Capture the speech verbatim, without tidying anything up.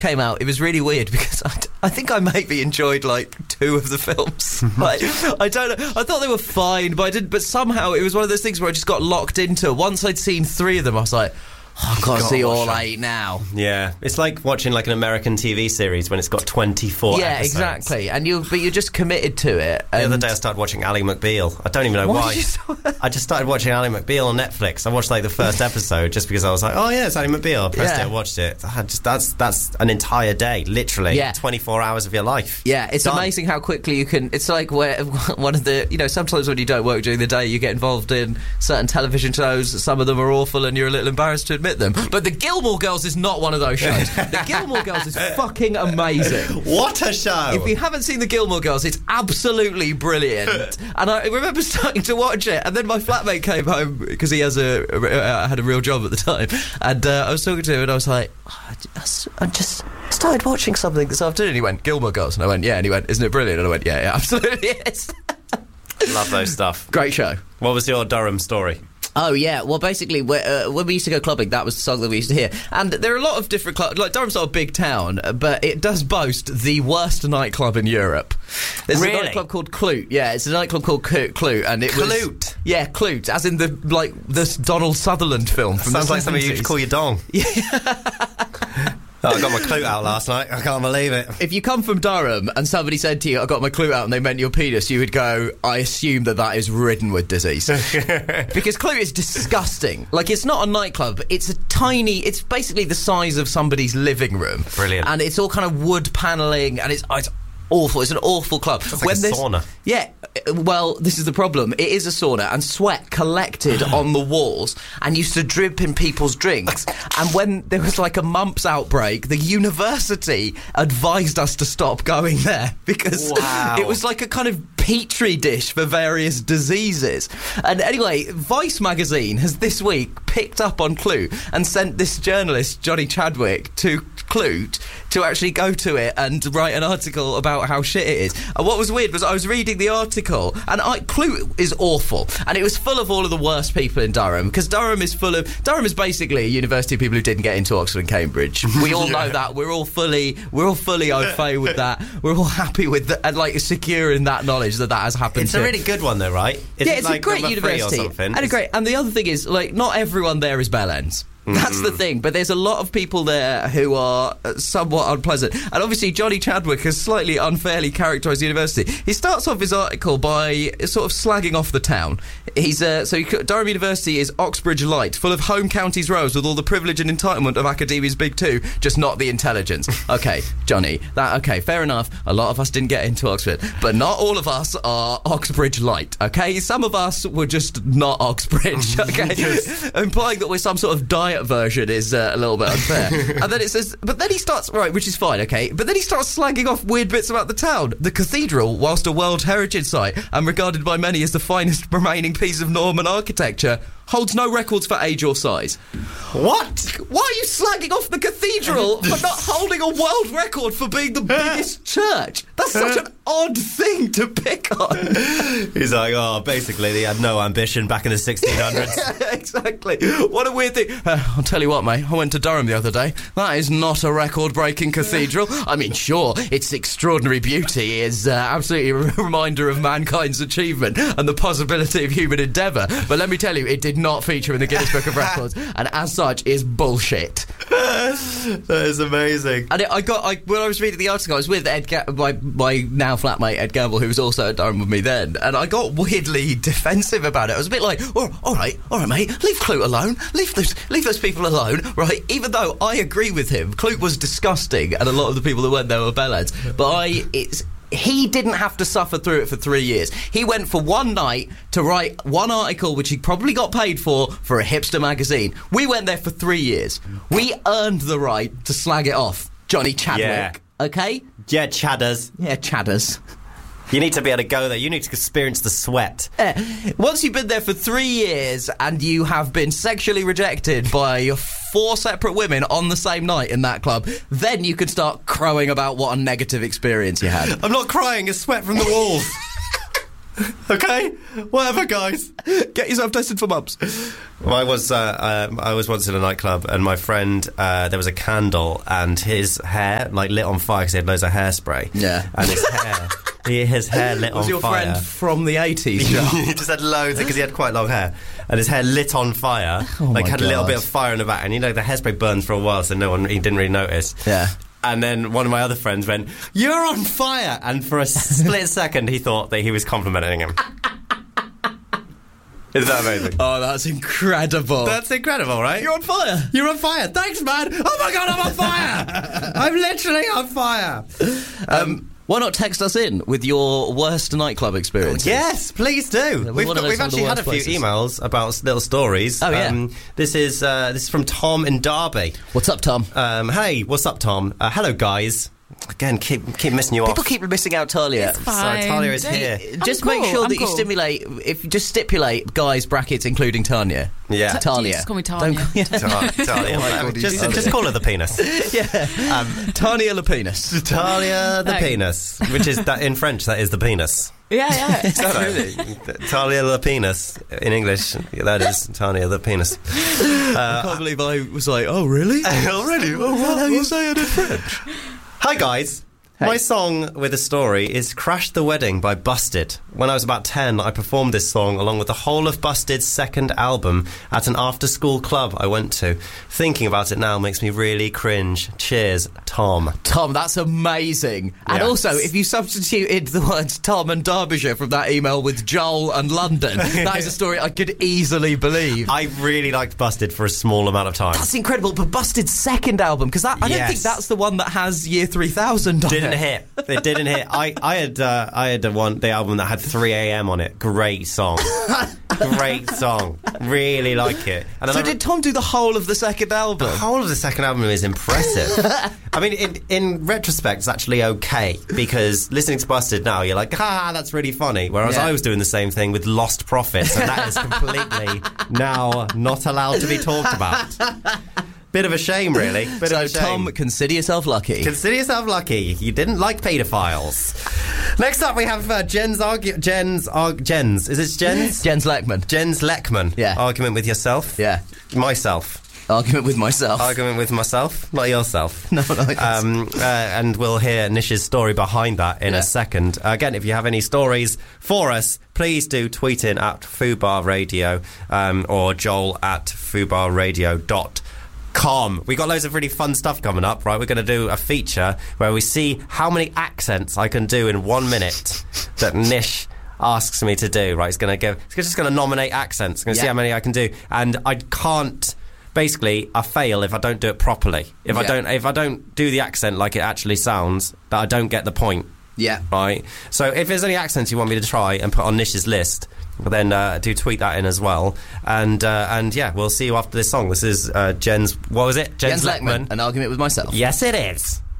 came out, it was really weird because I, I think I maybe enjoyed like two of the films. Like, I don't know. I thought they were fine, but I didn't. But somehow it was one of those things where I just got locked into. Once I'd seen three of them, I was like, oh, I've got to see all eight now. Yeah, it's like watching like an American T V series when it's got twenty-four yeah, episodes. exactly. And you, but you're just committed to it. The other day I started watching Ally McBeal. I don't even know Why why. did you start- I just started watching Ally McBeal on Netflix. I watched like the first episode just because I was like, oh yeah, it's Ally McBeal. I pressed Yeah. it, I watched it. I just, that's that's an entire day, literally. Yeah. twenty-four hours of your life. Yeah, it's Done. amazing how quickly you can... It's like where one of the... You know, sometimes when you don't work during the day, you get involved in certain television shows. Some of them are awful and you're a little embarrassed to admit them. But the Gilmore Girls is not one of those shows. The Gilmore Girls is fucking amazing. What a show! If you haven't seen the Gilmore Girls, it's absolutely brilliant. And I remember starting to watch it, and then my flatmate came home because he has a, a had a real job at the time, and uh, I was talking to him, and I was like, oh, I just, I just started watching something this afternoon. And he went, Gilmore Girls, and I went, yeah. And he went, isn't it brilliant? And I went, yeah, yeah, absolutely is. Love those stuff. Great show. What was your Durham story? Oh, yeah. Well, basically, uh, when we used to go clubbing, that was the song that we used to hear. And there are a lot of different clubs. Like, Durham's not a big town, but it does boast the worst nightclub in Europe. There's Really? a nightclub called Clute. Yeah, it's a nightclub called Clute. And it was... Clute? Yeah, Clute, as in the, like, this Donald Sutherland film from Sounds the like something you seventies. call your dong. Yeah. Oh, I got my clue out last night. I can't believe it. If you come from Durham and somebody said to you, I got my clue out, and they meant your penis, you would go, I assume that that is ridden with disease. Because Clue is disgusting. Like, it's not a nightclub. It's a tiny... It's basically the size of somebody's living room. Brilliant. And it's all kind of wood panelling, and it's... it's awful. It's an awful club. It's like a there's- sauna. Yeah. Well, this is the problem. It is a sauna, and sweat collected on the walls and used to drip in people's drinks. And when there was like a mumps outbreak, the university advised us to stop going there because Wow. it was like a kind of petri dish for various diseases. And anyway, Vice magazine has this week picked up on Clue and sent this journalist, Johnny Chadwick, to Clute to actually go to it and write an article about how shit it is. And what was weird was I was reading the article, and I, Clute is awful, and it was full of all of the worst people in Durham, because Durham is full of Durham is basically a university of people who didn't get into Oxford and Cambridge. We all know that. We're all fully we're all fully au fait with that. We're all happy with that, and like secure in that knowledge that that has happened. It's to a really good one, though, right? Is yeah, it it's like a great number three or university, something? and a great. And the other thing is, like, not everyone there is bellends. That's the thing, but there's a lot of people there who are uh, somewhat unpleasant. And obviously Johnny Chadwick has slightly unfairly characterised the university. He starts off his article by sort of slagging off the town. He's uh, so he, Durham University is Oxbridge Light, full of home counties rows with all the privilege and entitlement of academia's big two, just not the intelligence. Okay, Johnny, that okay, fair enough. A lot of us didn't get into Oxford, but not all of us are Oxbridge Light, okay? Some of us were just not Oxbridge, okay? Implying that we're some sort of diet version is uh, a little bit unfair. And then it says, but then he starts, right, which is fine, okay, but then he starts slagging off weird bits about the town. The cathedral, whilst a World Heritage Site and regarded by many as the finest remaining piece of Norman architecture, holds no records for age or size. What? Why are you slagging off the cathedral for not holding a world record for being the biggest church? That's such an odd thing to pick on. He's like, oh, basically they had no ambition back in the sixteen hundreds. Exactly. What a weird thing. Uh, I'll tell you what, mate, I went to Durham the other day. That is not a record-breaking cathedral. I mean, sure, its extraordinary beauty is uh, absolutely a reminder of mankind's achievement and the possibility of human endeavour. But let me tell you, it did not feature in the Guinness Book of Records, and as such is bullshit. That is amazing. And it, I got I, when I was reading the article, I was with Ed, Ga- my my now flatmate Ed Gamble, who was also at Durham with me then, and I got weirdly defensive about it. I was a bit like, oh, all right, all right, mate, leave Clute alone, leave those leave those people alone, right? Even though I agree with him, Clute was disgusting, and a lot of the people that went there were bellends, but I it's. He didn't have to suffer through it for three years. He went for one night to write one article, which he probably got paid for, for a hipster magazine. We went there for three years. We earned the right to slag it off, Johnny Chadwick. Yeah. Okay? Yeah, chadders. Yeah, chadders. You need to be able to go there. You need to experience the sweat. Yeah. Once you've been there for three years and you have been sexually rejected by four separate women on the same night in that club, then you can start crowing about what a negative experience you had. I'm not crying, it's sweat from the walls. Okay, whatever, guys. Get yourself tested for mumps. Well, I was uh, uh, I was once in a nightclub, and my friend, uh, there was a candle, and his hair like lit on fire because he had loads of hairspray. Yeah, and his hair, he, his hair lit was on your fire. friend from the eighties? He just had loads because he had quite long hair, and his hair lit on fire. Oh like my had a little God. bit of fire in the back, and you know the hairspray burns for a while, so no one he didn't really notice. Yeah. And then one of my other friends went, "You're on fire!" And for a split second, he thought that he was complimenting him. Is that amazing? Oh, that's incredible. That's incredible, right? You're on fire. You're on fire. Thanks, man. Oh my God, I'm on fire. I'm literally on fire. Um, why not text us in with your worst nightclub experiences? Yes, please do. we We've, wanna got, know we've some of the actually had a worst few places. emails about little stories. Oh, yeah. Um, this is uh, this is from Tom in Derby. What's up, Tom? Um, hey, what's up, Tom? Uh, hello, guys. Again, keep keep missing you People off. keep missing out Talia. It's fine. So Talia is Don't- here. Just I'm make cool, sure I'm that you cool. stimulate. If just stipulate guys brackets including Tanya. Yeah. Talia. Just call me Don't- Tanya. yeah. Ta- Talia. Oh my God, he's just, Talia. just call her the penis. yeah. Um, Tanya Le Penis. Talia the Thanks. penis, which is that in French that is the penis. Yeah, yeah. Really? Talia the penis in English. That is Talia the penis. I can't believe I was like, oh really? Oh really? Oh, what how you say it in French? Hi guys. Hey. My song with a story is Crash the Wedding by Busted. When I was about ten, I performed this song along with the whole of Busted's second album at an after-school club I went to. Thinking about it now makes me really cringe. Cheers, Tom. Tom, that's amazing. And Yeah. also, if you substituted the words Tom and Derbyshire from that email with Joel and London, that is a story I could easily believe. I really liked Busted for a small amount of time. That's incredible. But Busted's second album, because I don't Yes. think that's the one that has Year three thousand on Didn't it. hit. It didn't hit. I, I had uh, I had the one the album that had three a.m. on it. Great song. Great song. Really like it. And then So I- did Tom do the whole of the second album? The whole of the second album is impressive. I mean, in, in retrospect, it's actually okay, because listening to Busted now, you're like, ah, that's really funny. Whereas Yeah. I was doing the same thing with Lost Prophets, and that is completely now not allowed to be talked about. Bit of a shame, really. Bit So, of a shame. Tom, consider yourself lucky. Consider yourself lucky. You didn't like paedophiles. Next up, we have uh, Jen's argu- Jen's arg- Jen's. Is it Jen's? Jens Leckman. Jen's Leckman. Yeah. Argument with yourself. Yeah. Myself. Argument with myself. Argument with myself, not yourself. No, no, it's- Um, uh, and we'll hear Nish's story behind that in Yeah. a second. Uh, again, if you have any stories for us, please do tweet in at Fubar Radio um, or Joel at fubar radio dot com. We got loads of really fun stuff coming up, right? We're going to do a feature where we see how many accents I can do in one minute that Nish asks me to do, right? He's going to go, he's just going to nominate accents. Going to see Yeah. how many I can do. And I can't, basically, I fail if I don't do it properly. If I Yeah. don't, if I don't do the accent like it actually sounds, that I don't get the point, Yeah. right? So if there's any accents you want me to try and put on Nish's list, then uh, do tweet that in as well. And uh, and yeah, we'll see you after this song. This is uh, Jen's, what was it? Jens Leckman. An argument with myself. Yes, it is.